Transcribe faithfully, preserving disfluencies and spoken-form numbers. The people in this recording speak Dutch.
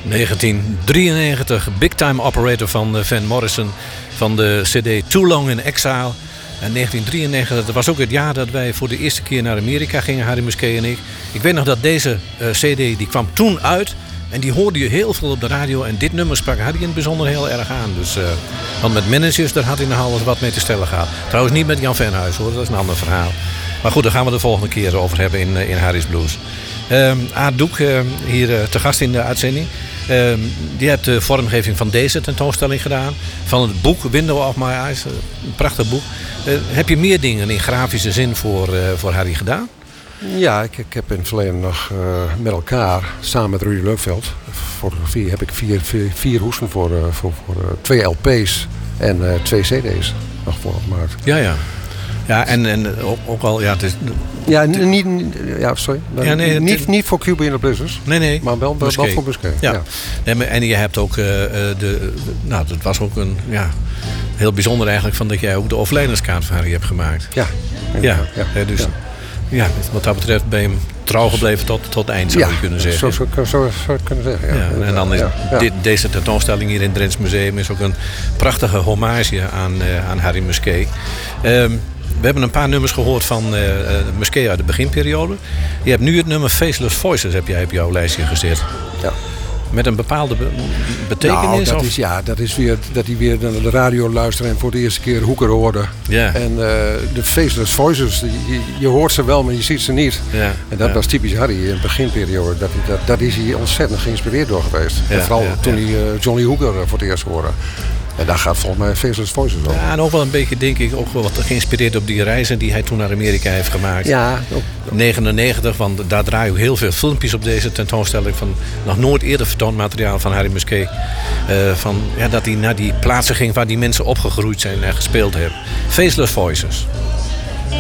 negentien drieënnegentig, Big Time Operator van Van Morrison van de cd Too Long in Exile. En negentien drieënnegentig, dat was ook het jaar dat wij voor de eerste keer naar Amerika gingen, Harry Musquet en ik. Ik weet nog dat deze uh, cd, die kwam toen uit en die hoorde je heel veel op de radio. En dit nummer sprak Harry in het bijzonder heel erg aan. Dus, uh, want met Managers, daar had hij nog alles wat mee te stellen gehad. Trouwens niet met Jan Venhuis hoor, dat is een ander verhaal. Maar goed, daar gaan we de volgende keer over hebben in, in Harry's Blues. Um, Aart Doek, uh, hier uh, te gast in de uitzending. Um, die hebt de vormgeving van deze tentoonstelling gedaan. Van het boek Window of My Eyes, uh, een prachtig boek. Uh, heb je meer dingen in grafische zin voor, uh, voor Harry gedaan? Ja, ik, ik heb in het verleden nog uh, met elkaar, samen met Rudy Leukveld, fotografie, heb ik vier, vier, vier hoesen voor, uh, voor, voor uh, twee L P's en uh, twee C D's nog voor gemaakt. Ja, ja. Ja, en, en ook, ook al, ja, het is... Ja, niet, niet, ja sorry. Ja, nee, niet, het, niet voor Cuba in de Blizzards. Nee, nee. Maar wel, wel voor Musquet. Ja. Ja. Nee, maar, en je hebt ook uh, de, de... Nou, dat was ook een... Ja, heel bijzonder eigenlijk van dat jij ook de overlijdenskaart van Harry hebt gemaakt. Ja. Ja, ja. ja dus... Ja. Ja, wat dat betreft ben je hem trouw gebleven tot, tot het eind, zou ja, je kunnen zeggen. Zo zou zo, zo, zo het kunnen zeggen, ja. Ja, en dan is ja, ja. Dit, deze tentoonstelling hier in het Drents Museum is ook een prachtige hommage aan, uh, aan Harry Musquet. Um, we hebben een paar nummers gehoord van uh, Musquet uit de beginperiode. Je hebt nu het nummer Faceless Voices heb jij op jouw lijstje gezet. Ja. Met een bepaalde be- betekenis? Nou, dat of? is, ja, dat is weer dat hij weer naar de radio luisterde en voor de eerste keer Hoeker hoorde. Ja. En uh, de Faceless Voices, je, je hoort ze wel, maar je ziet ze niet. Ja. En dat ja. was typisch Harry in de beginperiode. Dat, dat, dat is hij ontzettend geïnspireerd door geweest. Ja, en vooral ja, toen ja. hij uh, Johnny Hooker voor het eerst hoorde. En daar gaat volgens mij Faceless Voices over. Ja, en ook wel een beetje, denk ik, ook wel wat geïnspireerd op die reizen die hij toen naar Amerika heeft gemaakt. Ja. Ook, negenennegentig, want daar draaien ook heel veel filmpjes op deze tentoonstelling van nog nooit eerder vertoond materiaal van Harry Musquet. Uh, van, ja, dat hij naar die plaatsen ging waar die mensen opgegroeid zijn en gespeeld hebben. Faceless Voices.